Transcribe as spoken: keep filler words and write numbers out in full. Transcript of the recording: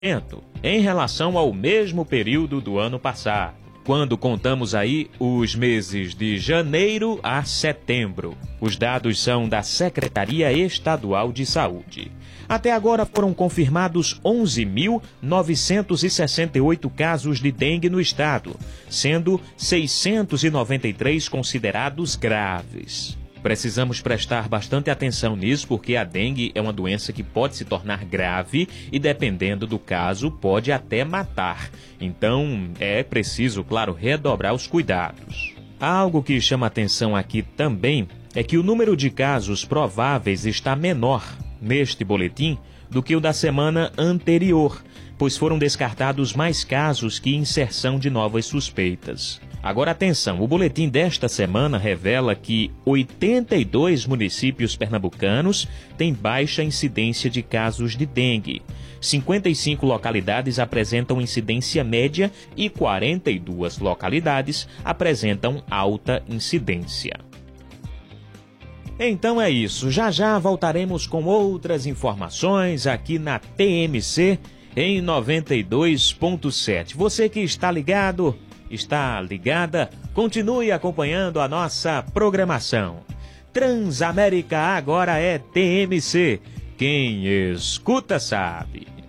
em relação ao mesmo período do ano passado, quando contamos aí os meses de janeiro a setembro. Os dados são da Secretaria Estadual de Saúde. Até agora foram confirmados onze mil novecentos e sessenta e oito casos de dengue no estado, sendo seiscentos e noventa e três considerados graves. Precisamos prestar bastante atenção nisso, porque a dengue é uma doença que pode se tornar grave e, dependendo do caso, pode até matar. Então, é preciso, claro, redobrar os cuidados. Algo que chama atenção aqui também é que o número de casos prováveis está menor neste boletim do que o da semana anterior, pois foram descartados mais casos que inserção de novas suspeitas. Agora atenção, o boletim desta semana revela que oitenta e dois municípios pernambucanos têm baixa incidência de casos de dengue. cinquenta e cinco localidades apresentam incidência média e quarenta e duas localidades apresentam alta incidência. Então é isso, já já voltaremos com outras informações aqui na T M C em noventa e dois ponto sete. Você que está ligado, está ligada, continue acompanhando a nossa programação. Transamérica agora é T M C. Quem escuta sabe.